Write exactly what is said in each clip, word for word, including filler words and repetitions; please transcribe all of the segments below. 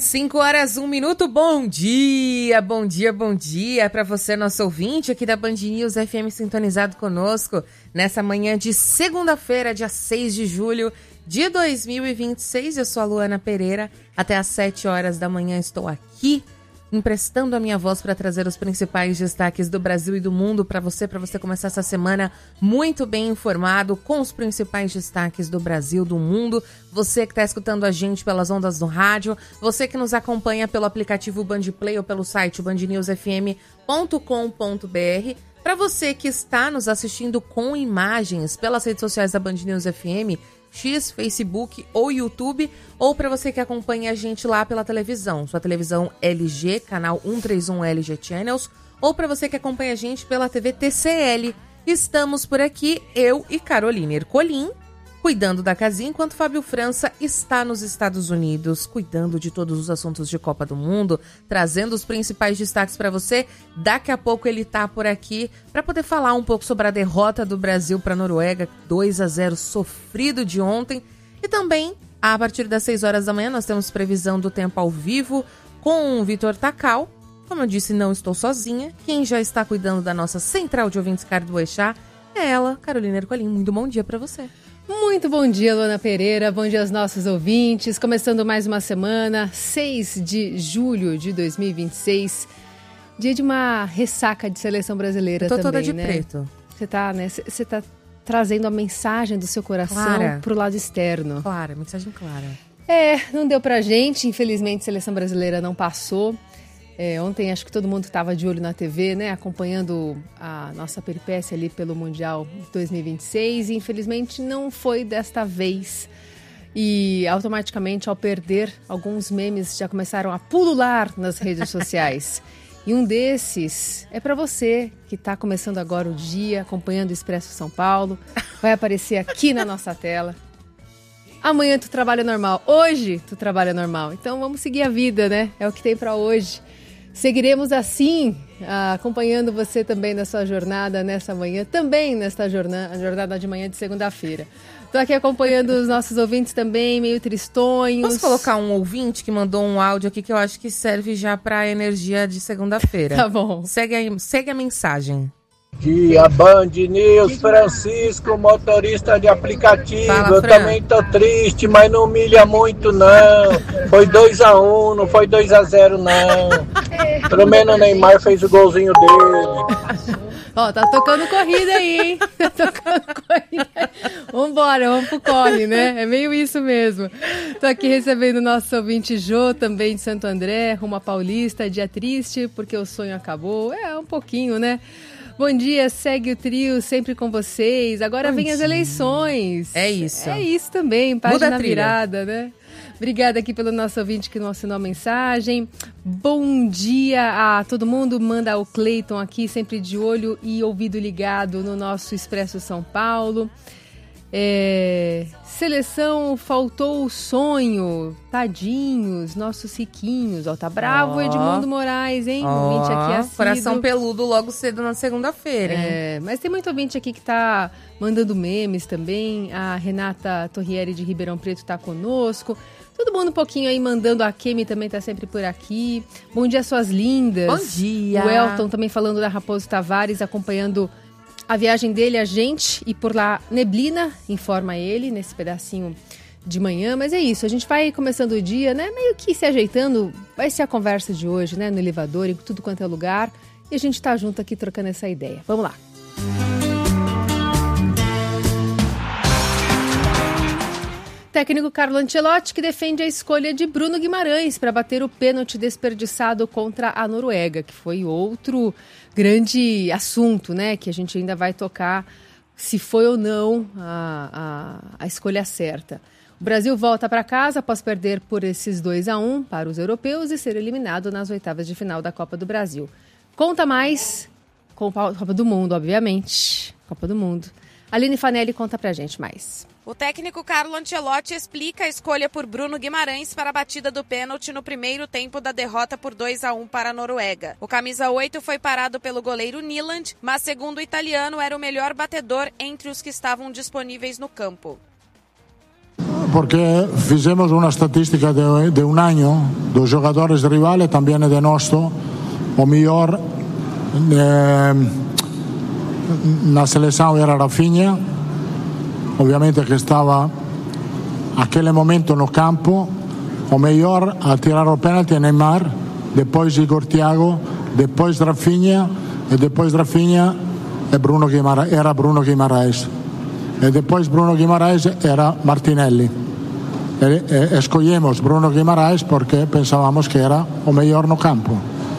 cinco horas, um minuto, bom dia, bom dia, bom dia para você, nosso ouvinte aqui da Band News F M sintonizado conosco nessa manhã de segunda-feira, dia seis de julho de dois mil e vinte e seis. Eu sou a Luana Pereira, até às sete horas da manhã estou aqui emprestando a minha voz para trazer os principais destaques do Brasil e do mundo para você, para você começar essa semana muito bem informado com os principais destaques do Brasil, do mundo. Você que está escutando a gente pelas ondas do rádio, você que nos acompanha pelo aplicativo Bandplay ou pelo site band news f m ponto com ponto b r. Para você que está nos assistindo com imagens pelas redes sociais da Band News F M, X, Facebook ou YouTube, ou para você que acompanha a gente lá pela televisão, sua televisão L G, canal cento e trinta e um L G Channels, ou para você que acompanha a gente pela T V T C L. Estamos por aqui, eu e Carolina Ercolim, cuidando da casinha, enquanto Fábio França está nos Estados Unidos, cuidando de todos os assuntos de Copa do Mundo, trazendo os principais destaques para você. Daqui a pouco ele está por aqui para poder falar um pouco sobre a derrota do Brasil para a Noruega, dois a zero sofrido de ontem. E também, a partir das seis horas da manhã, nós temos previsão do tempo ao vivo com o Vitor Tacal. Como eu disse, não estou sozinha. Quem já está cuidando da nossa central de ouvintes Cardoeixá é ela, Carolina Ercolim. Muito bom dia para você. Muito bom dia, Luana Pereira, bom dia aos nossos ouvintes, começando mais uma semana, seis de julho de dois mil e vinte e seis, dia de uma ressaca de seleção brasileira. Eu tô também, toda de né? preto. Você tá, né? Você tá trazendo a mensagem do seu coração clara. Pro lado externo. Clara, mensagem clara. É, não deu pra gente, infelizmente a seleção brasileira não passou. É, ontem acho que todo mundo estava de olho na T V, né, acompanhando a nossa peripécia ali pelo Mundial dois mil e vinte e seis, e infelizmente não foi desta vez. E automaticamente, ao perder, alguns memes já começaram a pulular nas redes sociais. E um desses é para você que está começando agora o dia, acompanhando o Expresso São Paulo. Vai aparecer aqui na nossa tela. Amanhã tu trabalha normal, hoje tu trabalha normal. Então vamos seguir a vida, né? É o que tem para hoje. Seguiremos assim, acompanhando você também na sua jornada nessa manhã, também nesta jornada, jornada de manhã de segunda-feira. Estou aqui acompanhando os nossos ouvintes também, meio tristonhos. Posso colocar um ouvinte que mandou um áudio aqui que eu acho que serve já para a energia de segunda-feira? Tá bom. Segue a, segue a mensagem. Dia Band News, Francisco, motorista de aplicativo. Fala, eu Fran. também tô triste, mas não humilha muito não. Foi dois a um, não foi dois a zero não. Pelo menos o Neymar fez o golzinho dele. Ó, tá tocando corrida aí, hein? Tá tocando corrida. Vambora, vamos pro corre, né? É meio isso mesmo. Tô aqui recebendo o nosso ouvinte Jô, também de Santo André, rumo a Paulista. Dia triste, porque o sonho acabou. É, um pouquinho, né? Bom dia, segue o trio sempre com vocês. Agora Bom vem dia. as eleições. É isso. É isso também, página Muda a trilha. virada, né? Obrigada aqui pelo nosso ouvinte que nos assinou a mensagem. Bom dia a todo mundo. Manda o Cleiton aqui, sempre de olho e ouvido ligado no nosso Expresso São Paulo. É... Seleção, faltou o sonho. Tadinhos, nossos riquinhos. Ó, tá bravo o Ó. Edmundo Moraes, hein? Ó, Ouvinte aqui assíduo. coração peludo logo cedo na segunda-feira, hein? É, mas tem muito ouvinte aqui que tá mandando memes também. A Renata Torrieri de Ribeirão Preto tá conosco. Todo mundo um pouquinho aí mandando. A Kemi também tá sempre por aqui. Bom dia, suas lindas. Bom dia. O Elton também falando da Raposo Tavares, acompanhando a viagem dele, a gente, e por lá neblina, informa ele, nesse pedacinho de manhã. Mas é isso, a gente vai começando o dia, né, meio que se ajeitando. Vai ser a conversa de hoje, né, no elevador, em tudo quanto é lugar. E a gente tá junto aqui trocando essa ideia. Vamos lá. Técnico Carlo Ancelotti, que defende a escolha de Bruno Guimarães para bater o pênalti desperdiçado contra a Noruega, que foi outro grande assunto, né? Que a gente ainda vai tocar se foi ou não a, a, a escolha certa. O Brasil volta para casa após perder por esses dois a um para os europeus e ser eliminado nas oitavas de final da Copa do Brasil. Conta mais com a Copa do Mundo, obviamente. Copa do Mundo. Aline Fanelli conta pra gente mais. O técnico Carlo Ancelotti explica a escolha por Bruno Guimarães para a batida do pênalti no primeiro tempo da derrota por dois a um para a Noruega. O camisa oito foi parado pelo goleiro Nyland, mas segundo o italiano era o melhor batedor entre os que estavam disponíveis no campo. porque fizemos uma estatística de, de um ano dos jogadores rivales, também de nosso, o melhor eh, na seleção era Rafinha, obviamente que estava naquele momento no campo, o melhor a tirar o pênalti é Neymar, depois Igor Thiago, depois Rafinha, e depois Rafinha é Bruno Guimarães, era Bruno Guimarães. E depois Bruno Guimarães era Martinelli. E, e, escolhemos Bruno Guimarães porque pensávamos que era o melhor no campo.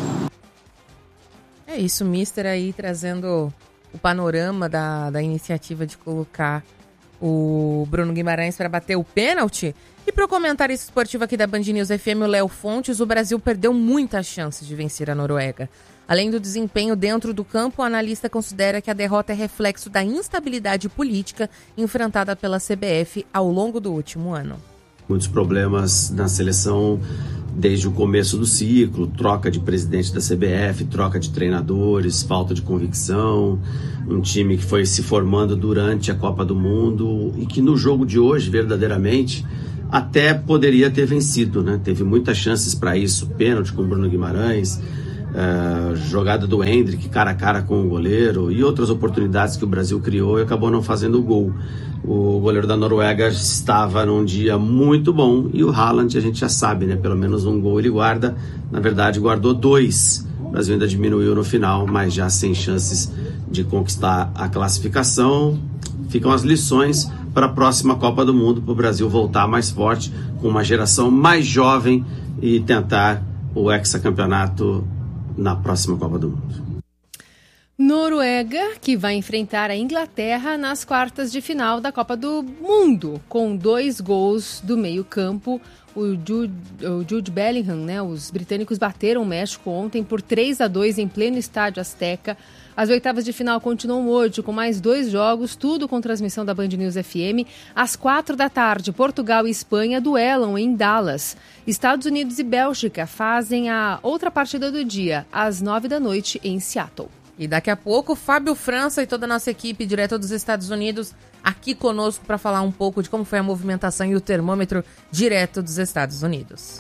É isso, mister aí trazendo o panorama da, da iniciativa de colocar o Bruno Guimarães para bater o pênalti. E para o comentarista esportivo aqui da Band News F M, o Léo Fontes, o Brasil perdeu muitas chances de vencer a Noruega. Além do desempenho dentro do campo, o analista considera que a derrota é reflexo da instabilidade política enfrentada pela C B F ao longo do último ano. Muitos problemas na seleção desde o começo do ciclo, troca de presidente da C B F, troca de treinadores, falta de convicção, um time que foi se formando durante a Copa do Mundo e que no jogo de hoje, verdadeiramente, até poderia ter vencido, né? Teve muitas chances para isso, pênalti com o Bruno Guimarães, Uh, jogada do Endrick cara a cara com o goleiro e outras oportunidades que o Brasil criou e acabou não fazendo o gol. O goleiro da Noruega estava num dia muito bom e o Haaland, a gente já sabe, né? Pelo menos um gol ele guarda, na verdade guardou dois. O Brasil ainda diminuiu no final, mas já sem chances de conquistar a classificação. Ficam as lições para a próxima Copa do Mundo, para o Brasil voltar mais forte, com uma geração mais jovem e tentar o hexacampeonato na próxima Copa do Mundo. Noruega, que vai enfrentar a Inglaterra nas quartas de final da Copa do Mundo, com dois gols do meio-campo. O Jude, o Jude Bellingham, né? Os britânicos bateram o México ontem por três a dois em pleno estádio Azteca. As oitavas de final continuam hoje com mais dois jogos, tudo com transmissão da Band News F M. Às quatro da tarde, Portugal e Espanha duelam em Dallas. Estados Unidos e Bélgica fazem a outra partida do dia, às nove da noite, em Seattle. E daqui a pouco, Fábio França e toda a nossa equipe direto dos Estados Unidos aqui conosco para falar um pouco de como foi a movimentação e o termômetro direto dos Estados Unidos.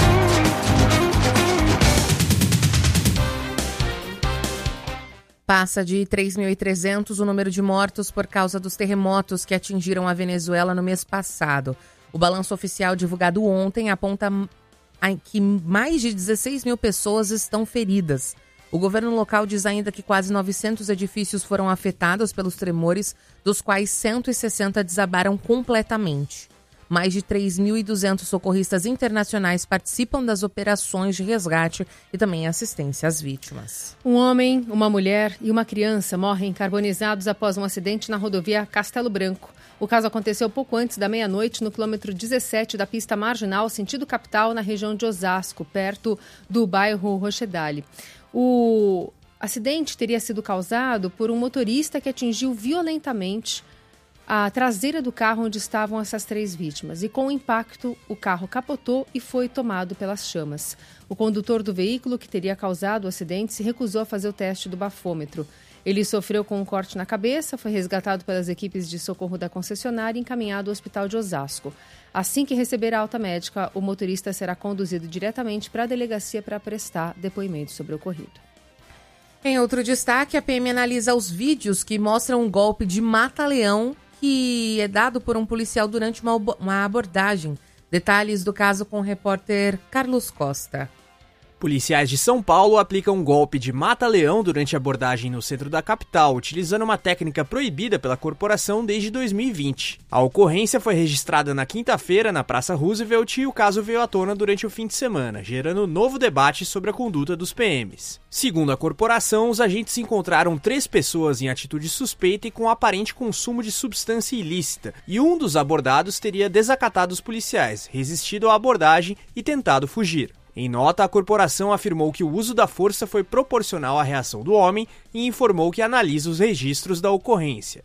Passa de três mil e trezentos o número de mortos por causa dos terremotos que atingiram a Venezuela no mês passado. O balanço oficial divulgado ontem aponta que mais de dezesseis mil pessoas estão feridas. O governo local diz ainda que quase novecentos edifícios foram afetados pelos tremores, dos quais cento e sessenta desabaram completamente. Mais de três mil e duzentos socorristas internacionais participam das operações de resgate e também assistência às vítimas. Um homem, uma mulher e uma criança morrem carbonizados após um acidente na rodovia Castelo Branco. O caso aconteceu pouco antes da meia-noite no quilômetro dezessete da pista marginal, sentido capital, na região de Osasco, perto do bairro Rochedale. O acidente teria sido causado por um motorista que atingiu violentamente a traseira do carro onde estavam essas três vítimas. E com o impacto, o carro capotou e foi tomado pelas chamas. O condutor do veículo que teria causado o acidente se recusou a fazer o teste do bafômetro. Ele sofreu com um corte na cabeça, foi resgatado pelas equipes de socorro da concessionária e encaminhado ao hospital de Osasco. Assim que receber a alta médica, o motorista será conduzido diretamente para a delegacia para prestar depoimento sobre o ocorrido. Em outro destaque, a P M analisa os vídeos que mostram um golpe de mata-leão que é dado por um policial durante uma, uma abordagem. Detalhes do caso com o repórter Carlos Costa. Policiais de São Paulo aplicam um golpe de mata-leão durante a abordagem no centro da capital, utilizando uma técnica proibida pela corporação desde dois mil e vinte. A ocorrência foi registrada na quinta-feira na Praça Roosevelt e o caso veio à tona durante o fim de semana, gerando novo debate sobre a conduta dos P Ms. Segundo a corporação, os agentes encontraram três pessoas em atitude suspeita e com aparente consumo de substância ilícita, e um dos abordados teria desacatado os policiais, resistido à abordagem e tentado fugir. Em nota, a corporação afirmou que o uso da força foi proporcional à reação do homem e informou que analisa os registros da ocorrência.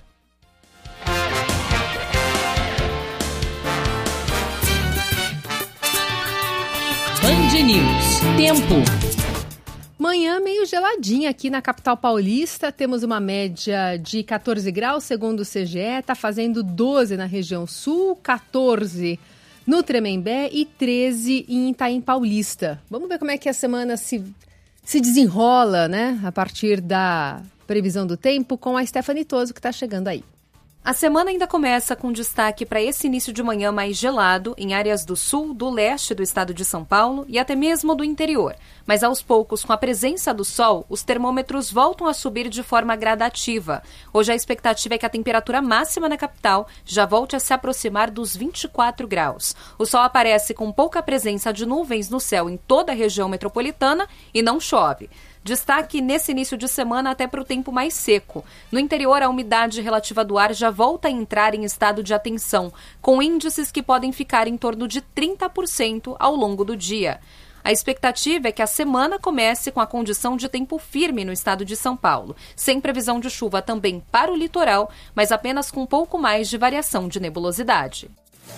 Band News. Tempo. Manhã meio geladinha aqui na capital paulista, temos uma média de catorze graus, segundo o C G E, está fazendo doze na região sul, catorze no Tremembé e treze em Itaim Paulista. Vamos ver como é que a semana se, se desenrola, né, a partir da previsão do tempo com a Stephanie Toso, que está chegando aí. A semana ainda começa com destaque para esse início de manhã mais gelado em áreas do sul, do leste do estado de São Paulo e até mesmo do interior. Mas aos poucos, com a presença do sol, os termômetros voltam a subir de forma gradativa. Hoje a expectativa é que a temperatura máxima na capital já volte a se aproximar dos vinte e quatro graus. O sol aparece com pouca presença de nuvens no céu em toda a região metropolitana e não chove. Destaque nesse início de semana até para o tempo mais seco. No interior, a umidade relativa do ar já volta a entrar em estado de atenção, com índices que podem ficar em torno de trinta por cento ao longo do dia. A expectativa é que a semana comece com a condição de tempo firme no estado de São Paulo, sem previsão de chuva também para o litoral, mas apenas com um pouco mais de variação de nebulosidade.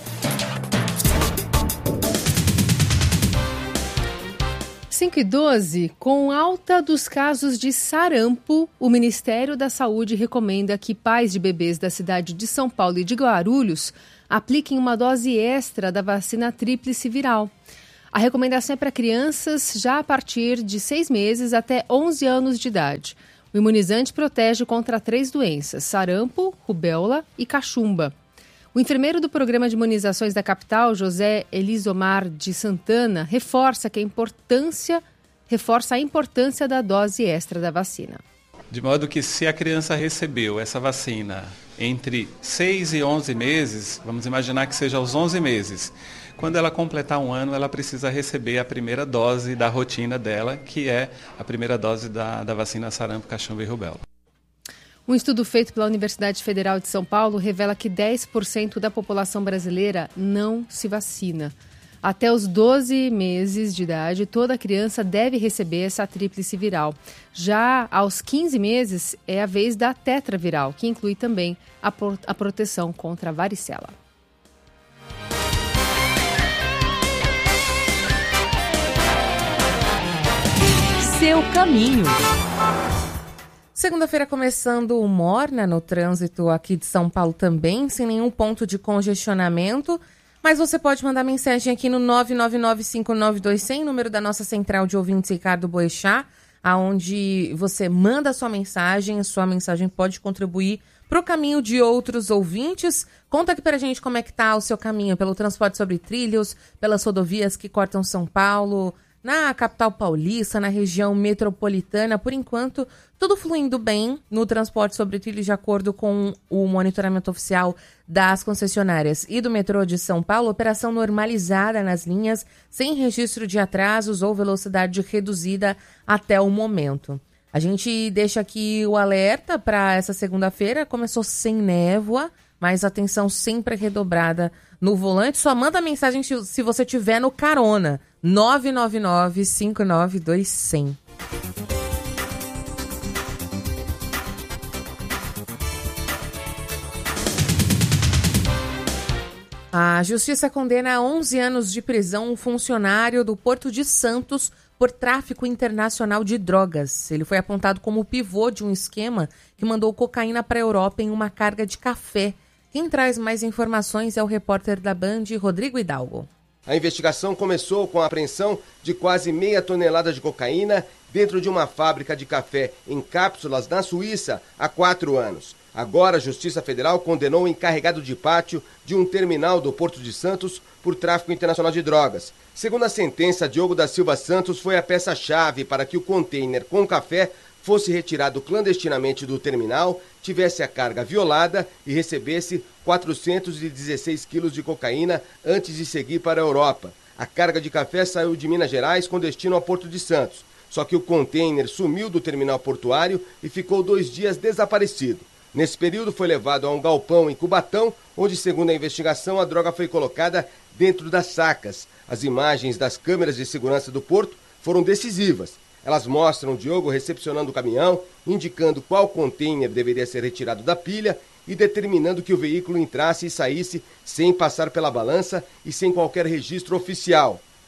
cinco e doze, com alta dos casos de sarampo, o Ministério da Saúde recomenda que pais de bebês da cidade de São Paulo e de Guarulhos apliquem uma dose extra da vacina tríplice viral. A recomendação é para crianças já a partir de seis meses até onze anos de idade. O imunizante protege contra três doenças: sarampo, rubéola e cachumba. O enfermeiro do programa de imunizações da capital, José Elisomar de Santana, reforça que a importância, reforça a importância da dose extra da vacina. De modo que se a criança recebeu essa vacina entre seis e onze meses, vamos imaginar que seja aos onze meses, quando ela completar um ano, ela precisa receber a primeira dose da rotina dela, que é a primeira dose da, da vacina sarampo, cachumba e rubéola. Um estudo feito pela Universidade Federal de São Paulo revela que dez por cento da população brasileira não se vacina. Até os doze meses de idade, toda criança deve receber essa tríplice viral. Já aos quinze meses, é a vez da tetraviral, que inclui também a, pro- a proteção contra a varicela. Seu caminho. Segunda-feira começando morna no trânsito aqui de São Paulo também, sem nenhum ponto de congestionamento, mas você pode mandar mensagem aqui no nove nove nove cinco nove dois zero zero, número da nossa central de ouvintes Ricardo Boechat, aonde você manda a sua mensagem, a sua mensagem pode contribuir para o caminho de outros ouvintes. Conta aqui pra gente como é que tá o seu caminho, pelo transporte sobre trilhos, pelas rodovias que cortam São Paulo, na capital paulista, na região metropolitana. Por enquanto, tudo fluindo bem no transporte sobre trilhos, de acordo com o monitoramento oficial das concessionárias e do metrô de São Paulo. Operação normalizada nas linhas, sem registro de atrasos ou velocidade reduzida até o momento. A gente deixa aqui o alerta para essa segunda-feira. Começou sem névoa, mas atenção sempre redobrada no volante. Só manda mensagem se você tiver no carona. nove nove nove cinco nove dois zero zero. A Justiça condena a onze anos de prisão um funcionário do Porto de Santos por tráfico internacional de drogas. Ele foi apontado como pivô de um esquema que mandou cocaína para a Europa em uma carga de café. Quem traz mais informações é o repórter da Band, Rodrigo Hidalgo. A investigação começou com a apreensão de quase meia tonelada de cocaína dentro de uma fábrica de café em cápsulas na Suíça há quatro anos. Agora a Justiça Federal condenou o encarregado de pátio de um terminal do Porto de Santos por tráfico internacional de drogas. Segundo a sentença, Diogo da Silva Santos foi a peça-chave para que o container com café fosse retirado clandestinamente do terminal, tivesse a carga violada e recebesse quatrocentos e dezesseis quilos de cocaína antes de seguir para a Europa. A carga de café saiu de Minas Gerais com destino ao Porto de Santos. Só que o container sumiu do terminal portuário e ficou dois dias desaparecido. Nesse período foi levado a um galpão em Cubatão, onde, segundo a investigação, a droga foi colocada dentro das sacas. As imagens das câmeras de segurança do porto foram decisivas. Elas mostram Diogo recepcionando o caminhão, indicando qual container deveria ser retirado da pilha e determinando que o veículo entrasse e saísse sem passar pela balança e sem qualquer registro oficial.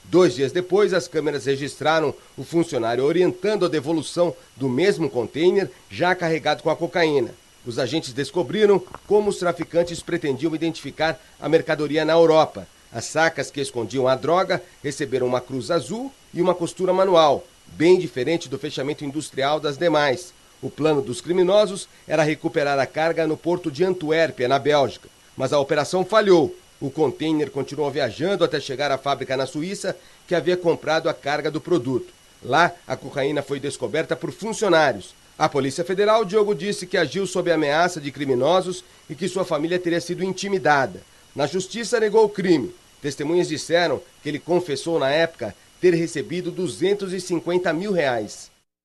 Dois dias depois, as câmeras registraram o funcionário orientando a devolução do mesmo container já carregado com a cocaína. Os agentes descobriram como os traficantes pretendiam identificar a mercadoria na Europa. As sacas que escondiam a droga receberam uma cruz azul e uma costura manual, bem diferente do fechamento industrial das demais. O plano dos criminosos era recuperar a carga no porto de Antuérpia, na Bélgica. Mas a operação falhou. O container continuou viajando até chegar à fábrica na Suíça, que havia comprado a carga do produto. Lá, a cocaína foi descoberta por funcionários. A Polícia Federal, Diogo, disse que agiu sob ameaça de criminosos e que sua família teria sido intimidada. Na Justiça, negou o crime. Testemunhas disseram que ele confessou na época ter recebido duzentos e cinquenta mil reais.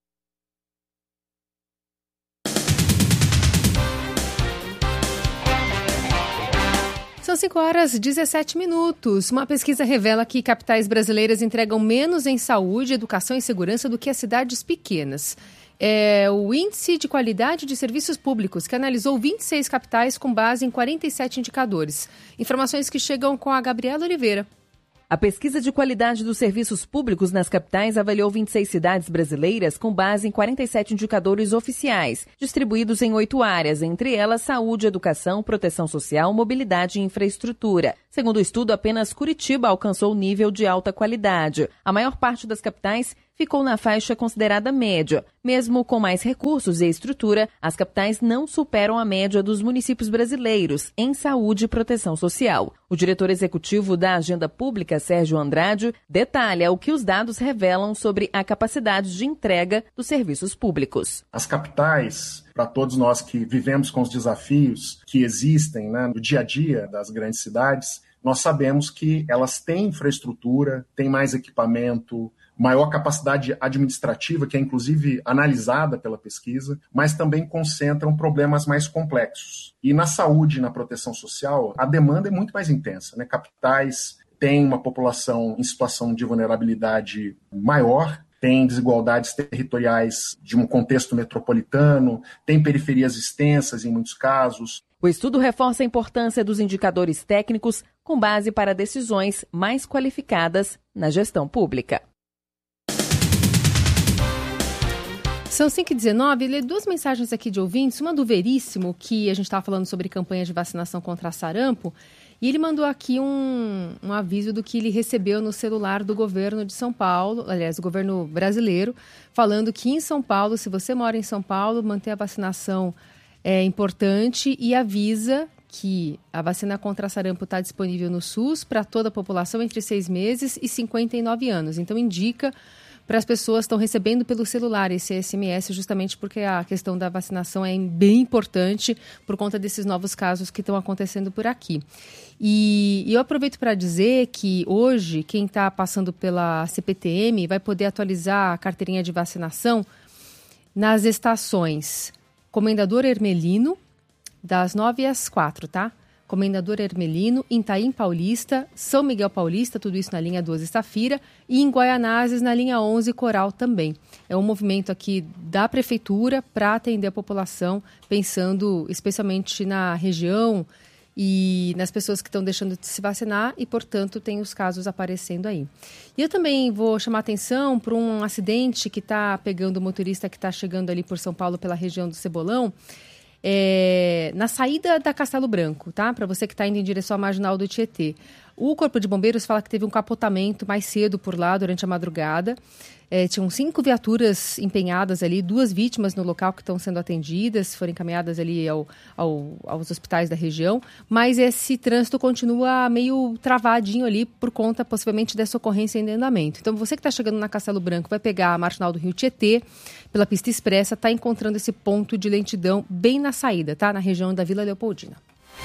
São cinco horas e dezessete minutos. Uma pesquisa revela que capitais brasileiras entregam menos em saúde, educação e segurança do que as cidades pequenas. É o Índice de Qualidade de Serviços Públicos, que analisou vinte e seis capitais com base em quarenta e sete indicadores. Informações que chegam com a Gabriela Oliveira. A pesquisa de qualidade dos serviços públicos nas capitais avaliou vinte e seis cidades brasileiras com base em quarenta e sete indicadores oficiais, distribuídos em oito áreas, entre elas saúde, educação, proteção social, mobilidade e infraestrutura. Segundo o estudo, apenas Curitiba alcançou o nível de alta qualidade. A maior parte das capitais ficou na faixa considerada média. Mesmo com mais recursos e estrutura, as capitais não superam a média dos municípios brasileiros em saúde e proteção social. O diretor executivo da Agenda Pública, Sérgio Andrade, detalha o que os dados revelam sobre a capacidade de entrega dos serviços públicos. As capitais, para todos nós que vivemos com os desafios que existem, né, no dia a dia das grandes cidades, nós sabemos que elas têm infraestrutura, têm mais equipamento, maior capacidade administrativa, que é inclusive analisada pela pesquisa, mas também concentram problemas mais complexos. E na saúde e na proteção social, a demanda é muito mais intensa, né? Capitais têm uma população em situação de vulnerabilidade maior, tem desigualdades territoriais de um contexto metropolitano, tem periferias extensas em muitos casos. O estudo reforça a importância dos indicadores técnicos com base para decisões mais qualificadas na gestão pública. São cinco e dezenove, lê duas mensagens aqui de ouvintes, uma do Veríssimo, que a gente estava falando sobre campanha de vacinação contra sarampo, e ele mandou aqui um, um aviso do que ele recebeu no celular do governo de São Paulo, aliás, do governo brasileiro, falando que em São Paulo, se você mora em São Paulo, manter a vacinação é importante e avisa que a vacina contra sarampo está disponível no SUS para toda a população entre seis meses e cinquenta e nove anos. Então, indica para as pessoas que estão recebendo pelo celular esse S M S, justamente porque a questão da vacinação é bem importante por conta desses novos casos que estão acontecendo por aqui. E, e eu aproveito para dizer que hoje, quem está passando pela C P T M vai poder atualizar a carteirinha de vacinação nas estações Comendador Hermelino, das nove às quatro, tá? Comendador Hermelino, Itaim Paulista, São Miguel Paulista, tudo isso na linha doze Safira, e em Guaianazes, na linha onze Coral também. É um movimento aqui da Prefeitura para atender a população, pensando especialmente na região e nas pessoas que estão deixando de se vacinar e, portanto, tem os casos aparecendo aí. E eu também vou chamar atenção para um acidente que está pegando o motorista que está chegando ali por São Paulo pela região do Cebolão, É, na saída da Castelo Branco, tá? Para você que está indo em direção à Marginal do Tietê. O Corpo de Bombeiros fala que teve um capotamento mais cedo por lá durante a madrugada. É, tinham cinco viaturas empenhadas ali, duas vítimas no local que estão sendo atendidas, foram encaminhadas ali ao, ao, aos hospitais da região, mas esse trânsito continua meio travadinho ali por conta, possivelmente, dessa ocorrência em andamento. Então, você que está chegando na Castelo Branco vai pegar a Marginal do Rio Tietê, pela pista expressa, está encontrando esse ponto de lentidão bem na saída, tá? Na região da Vila Leopoldina.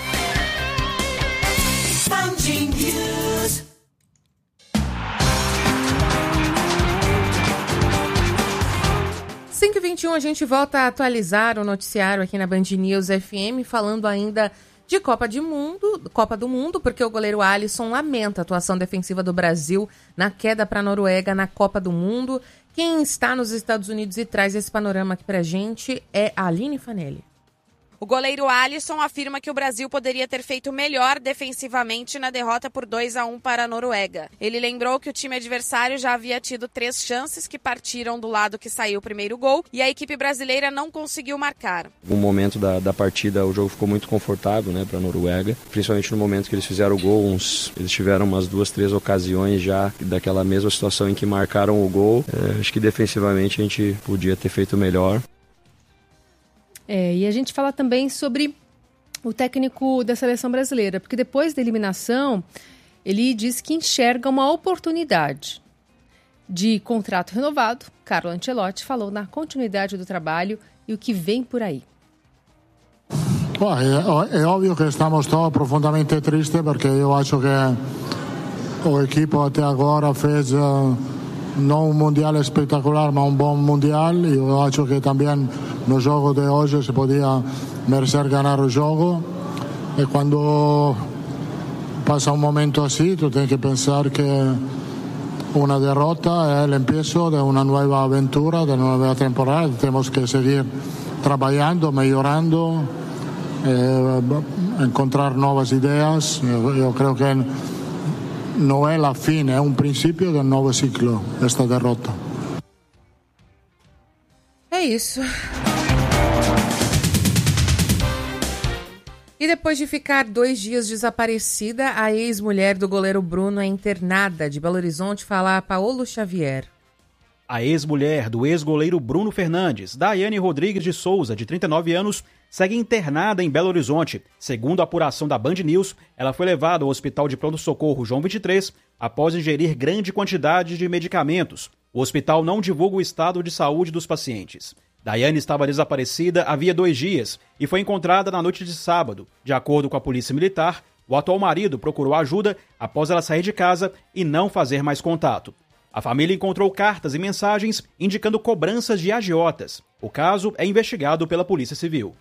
cinco e vinte e um, a gente volta a atualizar o noticiário aqui na Band News F M, falando ainda de Copa de Mundo, Copa do Mundo, porque o goleiro Alisson lamenta a atuação defensiva do Brasil na queda para a Noruega na Copa do Mundo. Quem está nos Estados Unidos e traz esse panorama aqui pra gente é a Aline Fanelli. O goleiro Alisson afirma que o Brasil poderia ter feito melhor defensivamente na derrota por dois a um para a Noruega. Ele lembrou que o time adversário já havia tido três chances que partiram do lado que saiu o primeiro gol e a equipe brasileira não conseguiu marcar. No momento da, da partida o jogo ficou muito confortável, né, para a Noruega, principalmente no momento que eles fizeram o gol, uns, eles tiveram umas duas, três ocasiões já daquela mesma situação em que marcaram o gol. É, acho que defensivamente a gente podia ter feito melhor. É, e a gente fala também sobre o técnico da seleção brasileira, porque depois da eliminação, ele diz que enxerga uma oportunidade de contrato renovado. Carlo Ancelotti falou na continuidade do trabalho e o que vem por aí. Bom, é, é óbvio que estamos todos profundamente tristes, porque eu acho que o equipo até agora fez uh, não um mundial espetacular, mas um bom mundial. E eu acho que também no jogo de hoje se podia merecer ganhar o jogo. E quando passa um momento assim, tu tem que pensar que uma derrota é o começo de uma nova aventura, de uma nova temporada. Temos que seguir trabalhando, melhorando, eh, encontrar novas ideias. Eu, eu creio que não é a fim, é um princípio de um novo ciclo, esta derrota. É isso. E depois de ficar dois dias desaparecida, a ex-mulher do goleiro Bruno é internada. De Belo Horizonte, fala a Paolo Xavier. A ex-mulher do ex-goleiro Bruno Fernandes, Daiane Rodrigues de Souza, de trinta e nove anos, segue internada em Belo Horizonte. Segundo a apuração da Band News, ela foi levada ao Hospital de Pronto-Socorro João vinte e três após ingerir grande quantidade de medicamentos. O hospital não divulga o estado de saúde dos pacientes. Daiane estava desaparecida havia dois dias e foi encontrada na noite de sábado. De acordo com a Polícia Militar, o atual marido procurou ajuda após ela sair de casa e não fazer mais contato. A família encontrou cartas e mensagens indicando cobranças de agiotas. O caso é investigado pela Polícia Civil.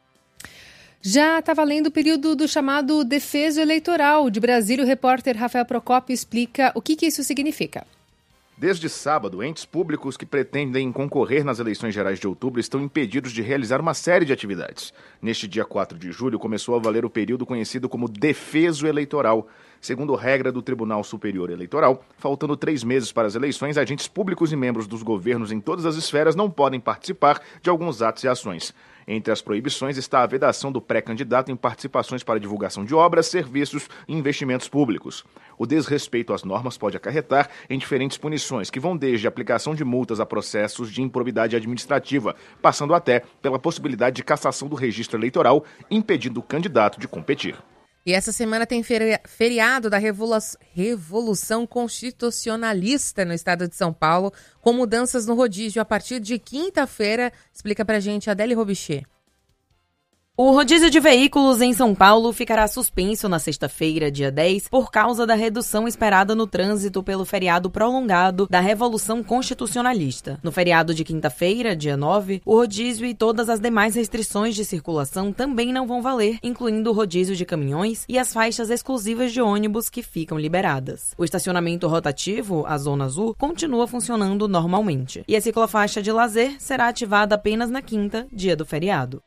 Já está valendo o período do chamado defeso eleitoral. De Brasília, o repórter Rafael Procópio explica o que, que isso significa. Desde sábado, entes públicos que pretendem concorrer nas eleições gerais de outubro estão impedidos de realizar uma série de atividades. Neste dia quatro de julho, começou a valer o período conhecido como defeso eleitoral. Segundo regra do Tribunal Superior Eleitoral, faltando três meses para as eleições, agentes públicos e membros dos governos em todas as esferas não podem participar de alguns atos e ações. Entre as proibições está a vedação do pré-candidato em participações para divulgação de obras, serviços e investimentos públicos. O desrespeito às normas pode acarretar em diferentes punições, que vão desde a aplicação de multas a processos de improbidade administrativa, passando até pela possibilidade de cassação do registro eleitoral, impedindo o candidato de competir. E essa semana tem feriado da Revolução Constitucionalista no estado de São Paulo, com mudanças no rodízio a partir de quinta-feira. Explica pra gente a Adélie Robichê. O rodízio de veículos em São Paulo ficará suspenso na sexta-feira, dia dez, por causa da redução esperada no trânsito pelo feriado prolongado da Revolução Constitucionalista. No feriado de quinta-feira, dia nove, o rodízio e todas as demais restrições de circulação também não vão valer, incluindo o rodízio de caminhões e as faixas exclusivas de ônibus que ficam liberadas. O estacionamento rotativo, a Zona Azul, continua funcionando normalmente. E a ciclofaixa de lazer será ativada apenas na quinta, dia do feriado.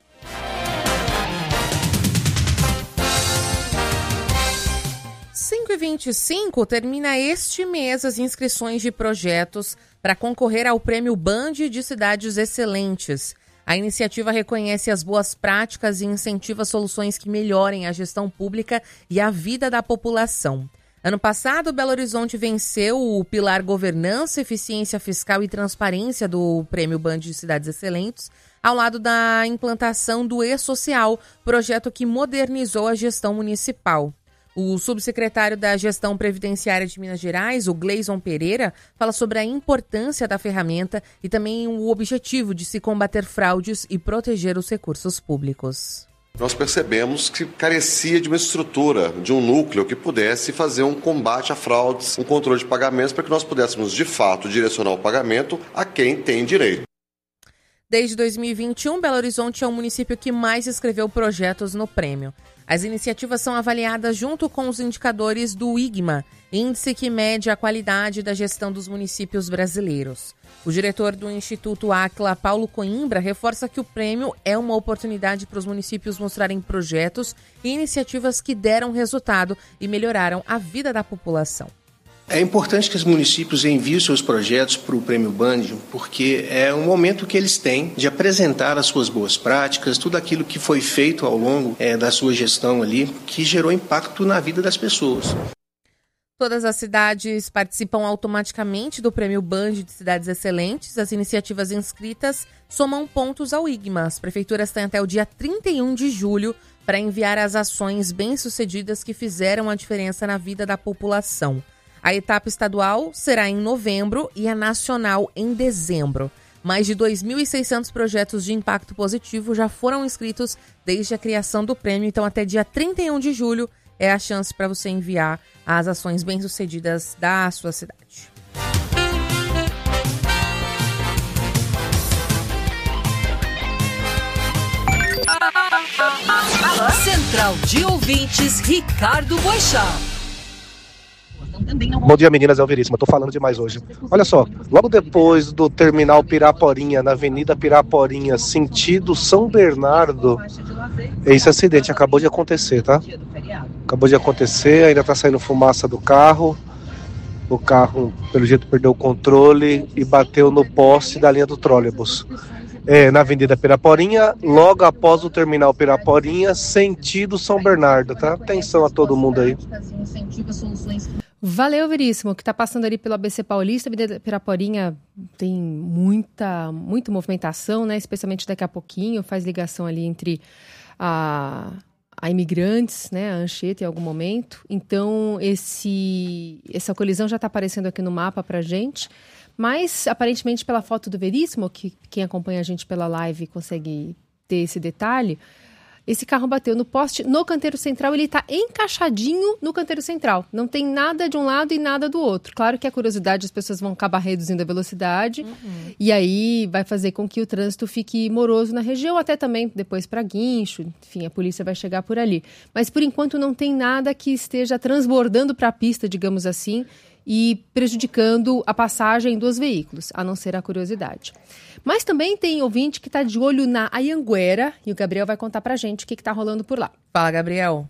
cinco e vinte e cinco termina este mês as inscrições de projetos para concorrer ao Prêmio Band de Cidades Excelentes. A iniciativa reconhece as boas práticas e incentiva soluções que melhorem a gestão pública e a vida da população. Ano passado, Belo Horizonte venceu o pilar Governança, Eficiência Fiscal e Transparência do Prêmio Band de Cidades Excelentes, ao lado da implantação do E-Social, projeto que modernizou a gestão municipal. O subsecretário da Gestão Previdenciária de Minas Gerais, o Gleison Pereira, fala sobre a importância da ferramenta e também o objetivo de se combater fraudes e proteger os recursos públicos. Nós percebemos que carecia de uma estrutura, de um núcleo que pudesse fazer um combate a fraudes, um controle de pagamentos, para que nós pudéssemos, de fato, direcionar o pagamento a quem tem direito. Desde dois mil e vinte e um, Belo Horizonte é o município que mais escreveu projetos no prêmio. As iniciativas são avaliadas junto com os indicadores do I G M A, índice que mede a qualidade da gestão dos municípios brasileiros. O diretor do Instituto Acla, Paulo Coimbra, reforça que o prêmio é uma oportunidade para os municípios mostrarem projetos e iniciativas que deram resultado e melhoraram a vida da população. É importante que os municípios enviem seus projetos para o Prêmio Band, porque é um momento que eles têm de apresentar as suas boas práticas, tudo aquilo que foi feito ao longo é, da sua gestão ali, que gerou impacto na vida das pessoas. Todas as cidades participam automaticamente do Prêmio Band de Cidades Excelentes. As iniciativas inscritas somam pontos ao I G M A. As prefeituras têm até o dia trinta e um de julho para enviar as ações bem-sucedidas que fizeram a diferença na vida da população. A etapa estadual será em novembro e a nacional em dezembro. Mais de dois mil e seiscentos projetos de impacto positivo já foram inscritos desde a criação do prêmio, então até dia trinta e um de julho é a chance para você enviar as ações bem-sucedidas da sua cidade. Central de Ouvintes, Ricardo Boixá. Bom dia, meninas, é o Veríssimo. Eu tô falando demais hoje. Olha só, logo depois do terminal Piraporinha, na Avenida Piraporinha, sentido São Bernardo, esse acidente acabou de acontecer, tá? Acabou de acontecer, ainda tá saindo fumaça do carro. O carro, pelo jeito, perdeu o controle e bateu no poste da linha do trólebus. É, na Avenida Piraporinha, logo após o terminal Piraporinha, sentido São Bernardo, tá? Atenção a todo mundo aí. Valeu, Veríssimo, que está passando ali pelo A B C Paulista. A Avenida Piraporinha tem muita, muita movimentação, né? Especialmente daqui a pouquinho, faz ligação ali entre a, a Imigrantes, né? A Anchieta em algum momento. Então, esse, essa colisão já está aparecendo aqui no mapa para gente. Mas, aparentemente, pela foto do Veríssimo, que quem acompanha a gente pela live consegue ter esse detalhe, esse carro bateu no poste, no canteiro central, ele está encaixadinho no canteiro central. Não tem nada de um lado e nada do outro. Claro que a curiosidade, as pessoas vão acabar reduzindo a velocidade, uhum. E aí vai fazer com que o trânsito fique moroso na região, até também depois para Guincho, enfim, a polícia vai chegar por ali. Mas, por enquanto, não tem nada que esteja transbordando para a pista, digamos assim, e prejudicando a passagem dos veículos, a não ser a curiosidade. Mas também tem ouvinte que está de olho na Anhanguera, e o Gabriel vai contar pra gente o que está rolando por lá. Fala, Gabriel.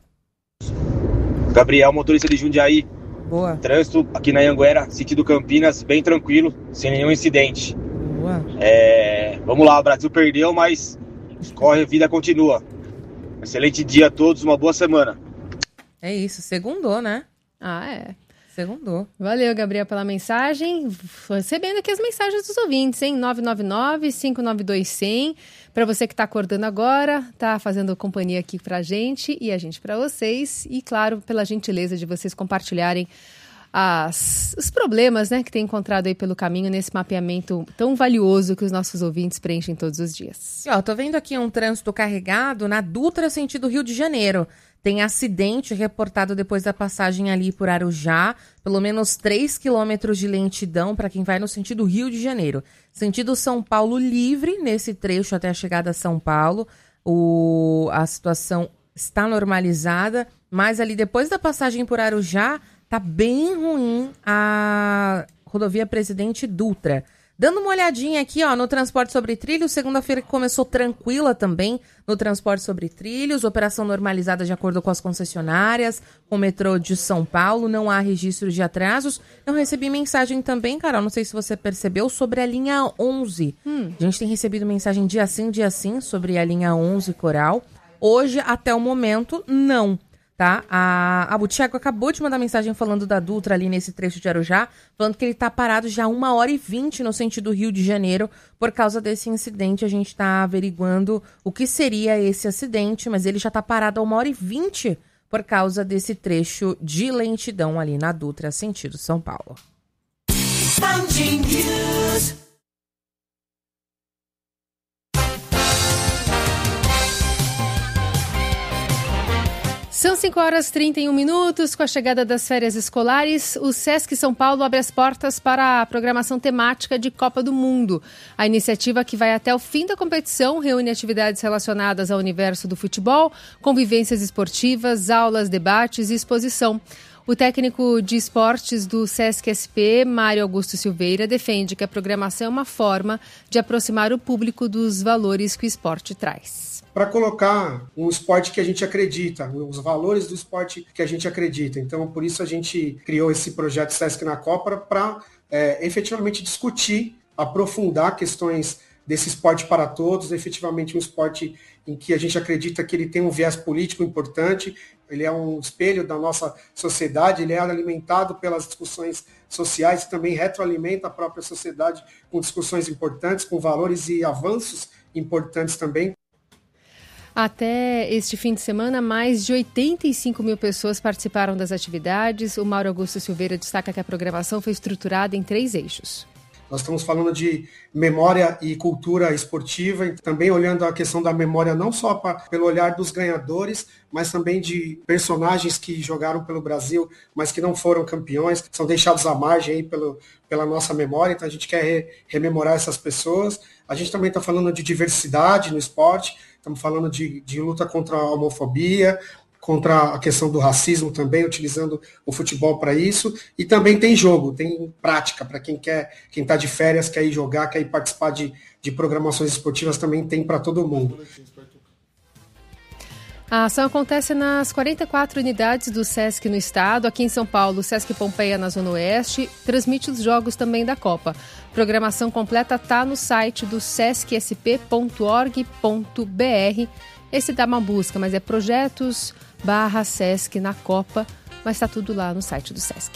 Gabriel, motorista de Jundiaí. Boa. Trânsito aqui na Anhanguera, sentido Campinas, bem tranquilo, sem nenhum incidente. Boa. É, vamos lá, o Brasil perdeu, mas corre, a vida continua. Excelente dia a todos, uma boa semana. É isso, segundou, né? Ah, é. Segundou. Valeu, Gabriel, pela mensagem. Recebendo aqui as mensagens dos ouvintes, hein? nove nove nove, cinco nove dois, zero zero. Para você que está acordando agora, tá fazendo companhia aqui pra gente e a gente para vocês. E, claro, pela gentileza de vocês compartilharem as, os problemas, né, que tem encontrado aí pelo caminho nesse mapeamento tão valioso que os nossos ouvintes preenchem todos os dias. E, ó, tô vendo aqui um trânsito carregado na Dutra, sentido Rio de Janeiro. Tem acidente reportado depois da passagem ali por Arujá, pelo menos três quilômetros de lentidão para quem vai no sentido Rio de Janeiro. Sentido São Paulo livre, nesse trecho até a chegada a São Paulo, o, a situação está normalizada, mas ali depois da passagem por Arujá, tá bem ruim a rodovia Presidente Dutra. Dando uma olhadinha aqui, ó, no transporte sobre trilhos, segunda-feira que começou tranquila também no transporte sobre trilhos, operação normalizada de acordo com as concessionárias, com o metrô de São Paulo, não há registro de atrasos. Eu recebi mensagem também, Carol, não sei se você percebeu, sobre a linha onze. Hum. A gente tem recebido mensagem dia sim, dia sim, sobre a linha onze Coral. Hoje, até o momento, não. Tá? A, a Butiago acabou de mandar mensagem falando da Dutra ali nesse trecho de Arujá, falando que ele tá parado já uma hora e vinte no sentido Rio de Janeiro por causa desse incidente. A gente tá averiguando o que seria esse acidente, mas ele já tá parado a uma hora e vinte por causa desse trecho de lentidão ali na Dutra, sentido São Paulo. São cinco horas e trinta e um minutos. Com a chegada das férias escolares, o Sesc São Paulo abre as portas para a programação temática de Copa do Mundo. A iniciativa, que vai até o fim da competição, reúne atividades relacionadas ao universo do futebol, convivências esportivas, aulas, debates e exposição. O técnico de esportes do Sesc S P, Mário Augusto Silveira, defende que a programação é uma forma de aproximar o público dos valores que o esporte traz. Para colocar um esporte que a gente acredita, os valores do esporte que a gente acredita. Então, por isso a gente criou esse projeto Sesc na Copa para é, efetivamente discutir, aprofundar questões desse esporte para todos, efetivamente um esporte em que a gente acredita que ele tem um viés político importante, ele é um espelho da nossa sociedade, ele é alimentado pelas discussões sociais e também retroalimenta a própria sociedade com discussões importantes, com valores e avanços importantes também. Até este fim de semana, mais de oitenta e cinco mil pessoas participaram das atividades. O Mário Augusto Silveira destaca que a programação foi estruturada em três eixos. Nós estamos falando de memória e cultura esportiva, e também olhando a questão da memória não só pra, pelo olhar dos ganhadores, mas também de personagens que jogaram pelo Brasil, mas que não foram campeões, são deixados à margem aí pelo, pela nossa memória, então a gente quer re, rememorar essas pessoas. A gente também está falando de diversidade no esporte, estamos falando de, de luta contra a homofobia, contra a questão do racismo também, utilizando o futebol para isso. E também tem jogo, tem prática, para quem quer, quem está de férias, quer ir jogar, quer ir participar de, de programações esportivas, também tem para todo mundo. A ação acontece nas quarenta e quatro unidades do Sesc no estado. Aqui em São Paulo, o Sesc Pompeia, na Zona Oeste, transmite os jogos também da Copa. Programação completa está no site do sesc s p ponto org ponto b r. Esse dá uma busca, mas é projetos barra Sesc na Copa, mas está tudo lá no site do Sesc.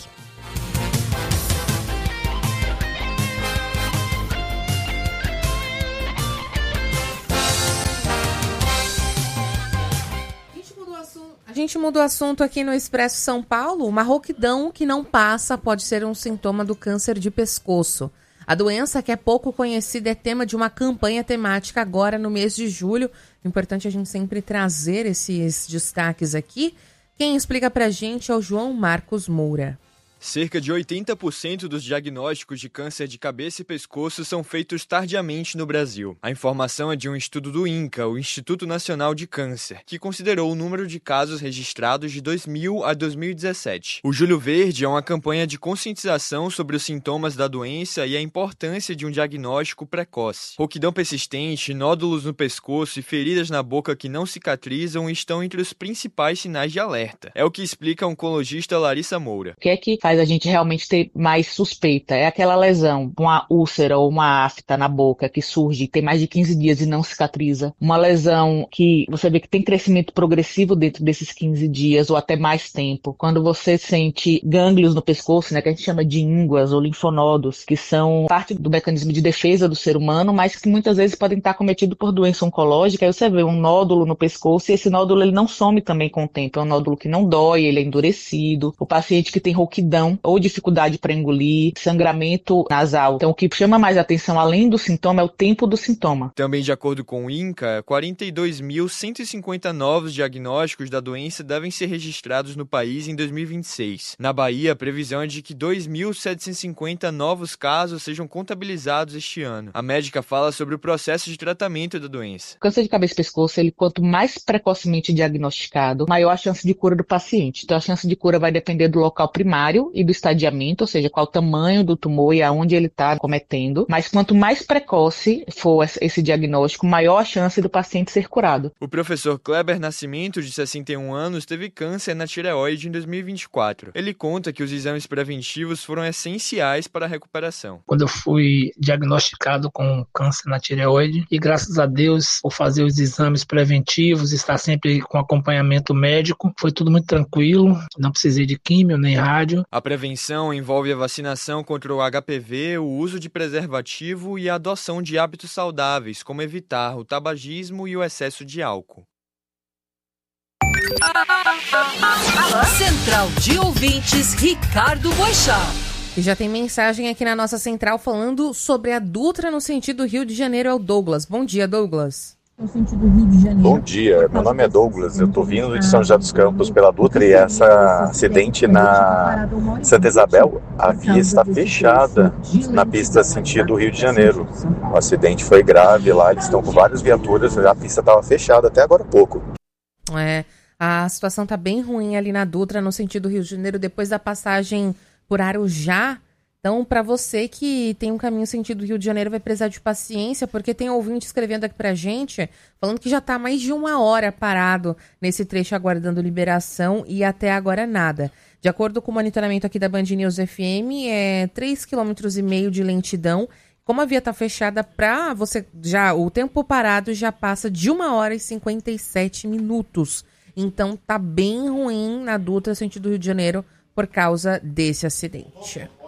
A gente mudou o assunto aqui no Expresso São Paulo. Uma rouquidão que não passa pode ser um sintoma do câncer de pescoço. A doença, que é pouco conhecida, é tema de uma campanha temática agora no mês de julho. Importante a gente sempre trazer esses destaques aqui. Quem explica pra gente é o João Marcos Moura. Cerca de oitenta por cento dos diagnósticos de câncer de cabeça e pescoço são feitos tardiamente no Brasil. A informação é de um estudo do INCA, o Instituto Nacional de Câncer, que considerou o número de casos registrados de dois mil a dois mil e dezessete. O Julho Verde é uma campanha de conscientização sobre os sintomas da doença e a importância de um diagnóstico precoce. Rouquidão persistente, nódulos no pescoço e feridas na boca que não cicatrizam estão entre os principais sinais de alerta. É o que explica a oncologista Larissa Moura. O que é que faz a gente realmente ter mais suspeita? É aquela lesão, uma úlcera ou uma afta na boca que surge, tem mais de quinze dias e não cicatriza. Uma lesão que você vê que tem crescimento progressivo dentro desses quinze dias ou até mais tempo. Quando você sente gânglios no pescoço, né, que a gente chama de ínguas ou linfonodos, que são parte do mecanismo de defesa do ser humano, mas que muitas vezes podem estar cometidos por doença oncológica. Aí você vê um nódulo no pescoço e esse nódulo ele não some também com o tempo. É um nódulo que não dói, ele é endurecido. O paciente que tem rouquidão ou dificuldade para engolir, sangramento nasal. Então, o que chama mais atenção, além do sintoma, é o tempo do sintoma. Também, de acordo com o INCA, quarenta e dois mil cento e cinquenta novos diagnósticos da doença devem ser registrados no país em dois mil e vinte e seis. Na Bahia, a previsão é de que dois mil setecentos e cinquenta novos casos sejam contabilizados este ano. A médica fala sobre o processo de tratamento da doença. O câncer de cabeça e pescoço, ele, quanto mais precocemente diagnosticado, maior a chance de cura do paciente. Então, a chance de cura vai depender do local primário e do estadiamento, ou seja, qual o tamanho do tumor e aonde ele está cometendo. Mas quanto mais precoce for esse diagnóstico, maior a chance do paciente ser curado. O professor Kleber Nascimento, de sessenta e um anos, teve câncer na tireoide em dois mil e vinte e quatro. Ele conta que os exames preventivos foram essenciais para a recuperação. Quando eu fui diagnosticado com câncer na tireoide, e graças a Deus, por fazer os exames preventivos, estar sempre com acompanhamento médico, foi tudo muito tranquilo, não precisei de químio nem rádio. A prevenção envolve a vacinação contra o H P V, o uso de preservativo e a adoção de hábitos saudáveis, como evitar o tabagismo e o excesso de álcool. Central de Ouvintes, Ricardo Boechat. E já tem mensagem aqui na nossa central falando sobre a Dutra no sentido Rio de Janeiro. É o Douglas. Bom dia, Douglas. Bom dia, meu nome é Douglas, eu estou vindo de São José dos Campos pela Dutra e essa acidente na Santa Isabel, a via está fechada na pista sentido Rio de Janeiro. O acidente foi grave lá, eles estão com várias viaturas, a pista estava fechada até agora há pouco. É, a situação tá bem ruim ali na Dutra, no sentido Rio de Janeiro, depois da passagem por Arujá. Então, para você que tem um caminho sentido Rio de Janeiro, vai precisar de paciência, porque tem ouvinte escrevendo aqui pra gente, falando que já tá mais de uma hora parado nesse trecho aguardando liberação e até agora nada. De acordo com o monitoramento aqui da Band News F M, é três vírgula cinco quilômetros de lentidão. Como a via tá fechada, pra você já o tempo parado já passa de uma hora e cinquenta e sete minutos. Então, tá bem ruim na Dutra, sentido Rio de Janeiro, por causa desse acidente.